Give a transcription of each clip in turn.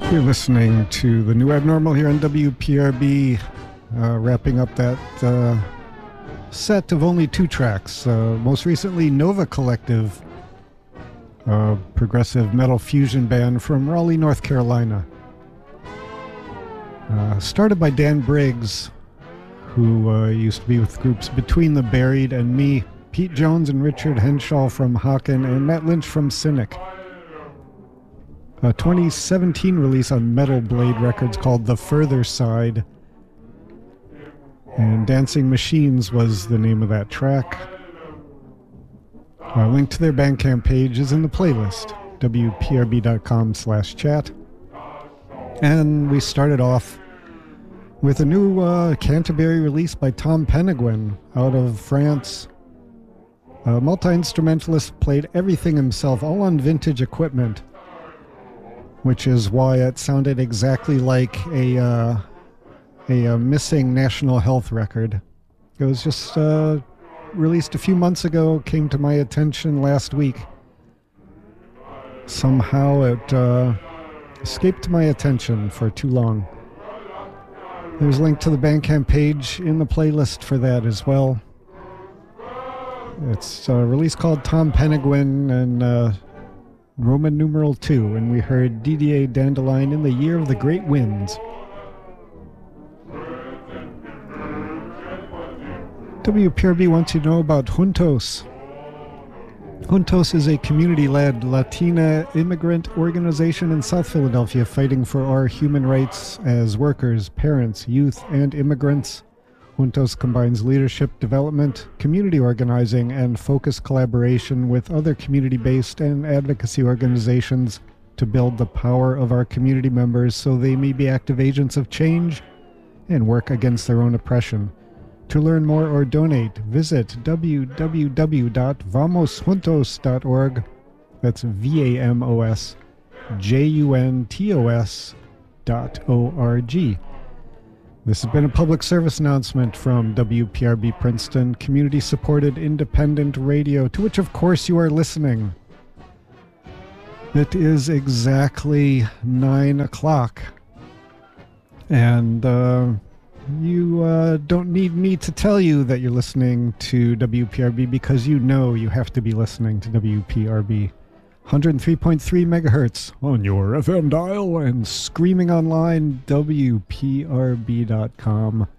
You're listening to The New Abnormal here on WPRB, wrapping up that set of only two tracks. Most recently, Nova Collective, a progressive metal fusion band from Raleigh, North Carolina. Started by Dan Briggs, who used to be with groups Between the Buried and Me, Pete Jones and Richard Henshaw from Hawken, and Matt Lynch from Cynic. A 2017 release on Metal Blade Records called The Further Side, and Dancing Machines was the name of that track. A link to their Bandcamp page is in the playlist, wprb.com/chat. And we started off with a new Canterbury release by Tom Penguin out of France. A multi-instrumentalist, played everything himself, all on vintage equipment, which is why it sounded exactly like a missing National Health record. It was just released a few months ago, came to my attention last week. Somehow it escaped my attention for too long. There's a link to the Bandcamp page in the playlist for that as well. It's a release called Tom Penguin and Roman numeral 2, and we heard Didier Dandelion in the Year of the Great Winds. WPRB wants you to know about Juntos. Juntos is a community-led Latina immigrant organization in South Philadelphia fighting for our human rights as workers, parents, youth, and immigrants. Juntos combines leadership development, community organizing, and focused collaboration with other community-based and advocacy organizations to build the power of our community members so they may be active agents of change and work against their own oppression. To learn more or donate, visit www.vamosjuntos.org. That's VAMOSJUNTOS.org. This has been a public service announcement from WPRB Princeton, community-supported independent radio, to which, of course, you are listening. It is exactly 9 o'clock, and you don't need me to tell you that you're listening to WPRB because you know you have to be listening to WPRB. 103.3 megahertz on your FM dial and screaming online, WPRB.com.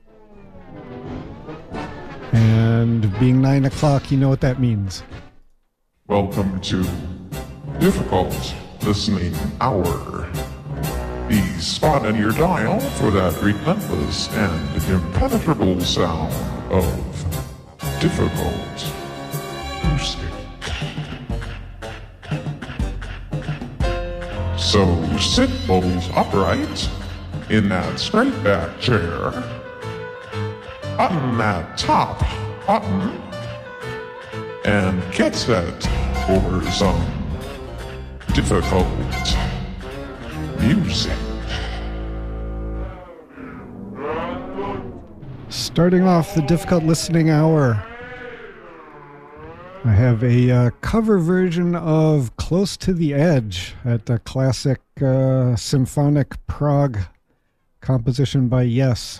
And being 9 o'clock, you know what that means. Welcome to Difficult Listening Hour. The spot on your dial for that relentless and impenetrable sound of difficult music. So sit bolt upright in that straight back chair, button that top button, and get set for some difficult music. Starting off the difficult listening hour, I have a cover version of Close to the Edge at the classic symphonic Prague composition by Yes.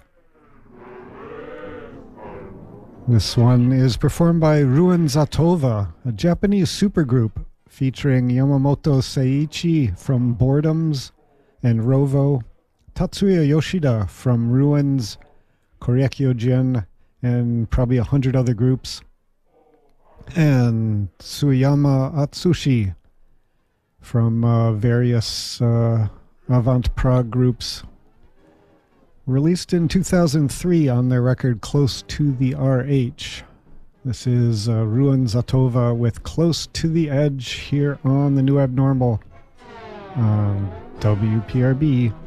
This one is performed by Ruin Zatova, a Japanese supergroup featuring Yamamoto Seiichi from Boredoms and Rovo, Tatsuya Yoshida from Ruins, Korekyojin, and probably 100 other groups, and Tsuyama Atsushi from various avant-prog groups. Released in 2003 on their record Close to the RH. This is Ruin Zatova with Close to the Edge here on The New Abnormal on WPRB.